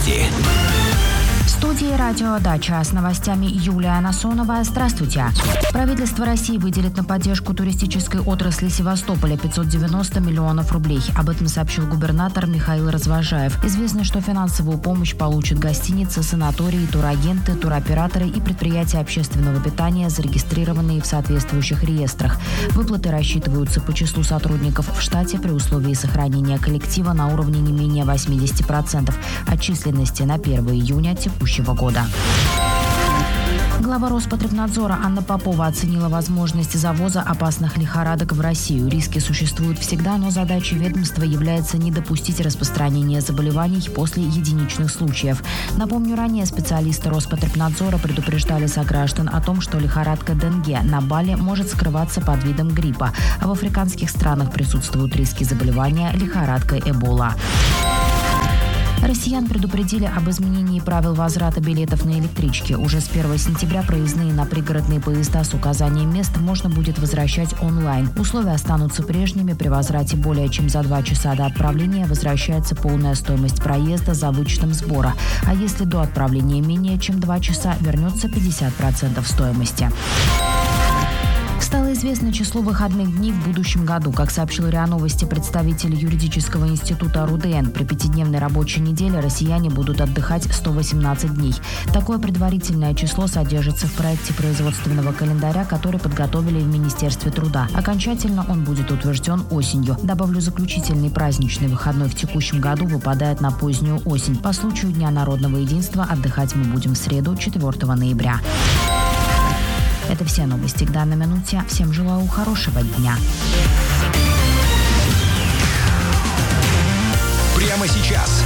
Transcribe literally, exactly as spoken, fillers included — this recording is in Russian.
Новости. В студии «Радио Дача» с новостями Юлия Насонова. Здравствуйте. Правительство России выделит на поддержку туристической отрасли Севастополя пятьсот девяносто миллионов рублей. Об этом сообщил губернатор Михаил Развожаев. Известно, что финансовую помощь получат гостиницы, санатории, турагенты, туроператоры и предприятия общественного питания, зарегистрированные в соответствующих реестрах. Выплаты рассчитываются по числу сотрудников в штате при условии сохранения коллектива на уровне не менее восемьдесят процентов от численности на первое июня текущего года. Глава Роспотребнадзора Анна Попова оценила возможность завоза опасных лихорадок в Россию. Риски существуют всегда, но задачей ведомства является не допустить распространения заболеваний после единичных случаев. Напомню, ранее специалисты Роспотребнадзора предупреждали сограждан о том, что лихорадка денге на Бали может скрываться под видом гриппа, а в африканских странах присутствуют риски заболевания лихорадкой Эбола. Россиян предупредили об изменении правил возврата билетов на электричке. Уже с первого сентября проездные на пригородные поезда с указанием мест можно будет возвращать онлайн. Условия останутся прежними. При возврате более чем за два часа до отправления возвращается полная стоимость проезда за вычетом сбора. А если до отправления менее чем два часа, вернется пятьдесят процентов стоимости. Стало известно число выходных дней в будущем году. Как сообщил РИА Новости представитель юридического института РУДН, при пятидневной рабочей неделе россияне будут отдыхать сто восемнадцать дней. Такое предварительное число содержится в проекте производственного календаря, который подготовили в Министерстве труда. Окончательно он будет утвержден осенью. Добавлю, заключительный праздничный выходной в текущем году выпадает на позднюю осень. По случаю Дня народного единства отдыхать мы будем в среду, четвёртого ноября. Это все новости к данной минуте. Всем желаю хорошего дня. Прямо сейчас